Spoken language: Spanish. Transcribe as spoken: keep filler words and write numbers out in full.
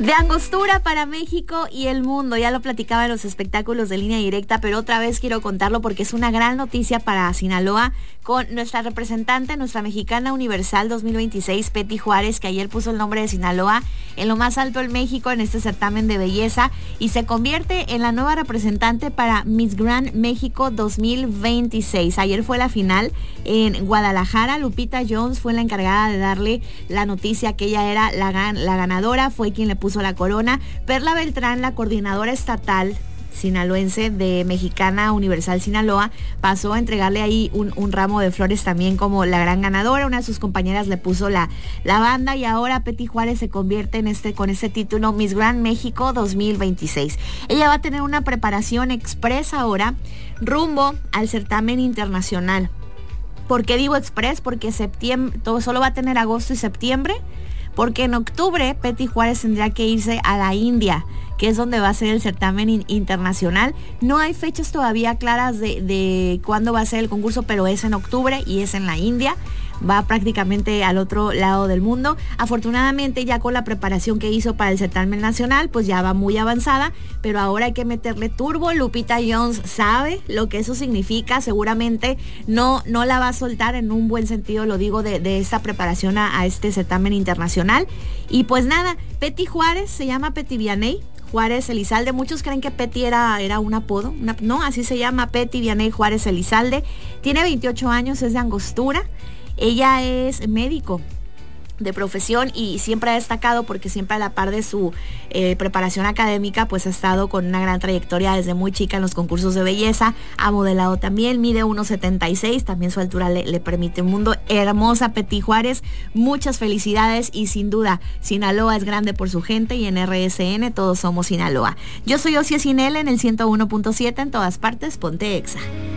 De angostura para México y el mundo. Ya lo platicaba en los espectáculos de Línea Directa, pero otra vez quiero contarlo porque es una gran noticia para Sinaloa con nuestra representante, nuestra mexicana universal dos mil veintiséis, Peti Juárez, que ayer puso el nombre de Sinaloa en lo más alto en México en este certamen de belleza y se convierte en la nueva representante para Miss Grand México dos mil veintiséis. Ayer fue la final en Guadalajara. Lupita Jones fue la encargada de darle la noticia que ella era la, gan- la ganadora, fue quien le puso la corona. Perla Beltrán, la coordinadora estatal sinaloense de Mexicana Universal Sinaloa, pasó a entregarle ahí un, un ramo de flores también como la gran ganadora. Una de sus compañeras le puso la, la banda y ahora Peti Juárez se convierte en este, con este título Miss Grand México dos mil veintiséis. Ella va a tener una preparación express ahora rumbo al certamen internacional. ¿Por qué digo express? Porque septiembre, todo solo va a tener agosto y septiembre, porque en octubre Peti Juárez tendrá que irse a la India, que es donde va a ser el certamen in- internacional. No hay fechas todavía claras de, de cuándo va a ser el concurso, pero es en octubre y es en la India. Va prácticamente al otro lado del mundo. Afortunadamente ya con la preparación que hizo para el certamen nacional, pues ya va muy avanzada, pero ahora hay que meterle turbo. Lupita Jones sabe lo que eso significa, seguramente no, no la va a soltar en un buen sentido, lo digo, de, de esta preparación a, a este certamen internacional. Y pues nada, Peti Juárez se llama Peti Vianey Juárez Elizalde. Muchos creen que Peti era, era un apodo. Una, no, así se llama, Peti Vianey Juárez Elizalde. Tiene veintiocho años, es de Angostura. Ella es médico de profesión y siempre ha destacado porque siempre a la par de su eh, preparación académica pues ha estado con una gran trayectoria desde muy chica en los concursos de belleza, ha modelado también, mide uno setenta y seis, también su altura le, le permite un mundo. Hermosa Peti Juárez, muchas felicidades y sin duda Sinaloa es grande por su gente y en R S N todos somos Sinaloa. Yo soy Osia Sinel en el ciento uno punto siete, en todas partes, ponte Exa.